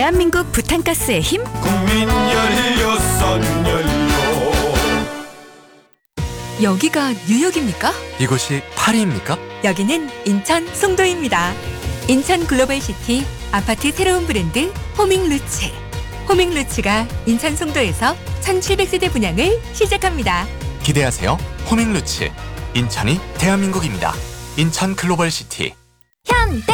대한민국 부탄가스의 힘 국민 연료. 여기가 뉴욕입니까? 이곳이 파리입니까? 여기는 인천 송도입니다. 인천 글로벌시티 아파트 새로운 브랜드 호밍루츠. 호밍루츠가 인천 송도에서 1700세대 분양을 시작합니다. 기대하세요. 호밍루츠. 인천이 대한민국입니다. 인천 글로벌시티. 현대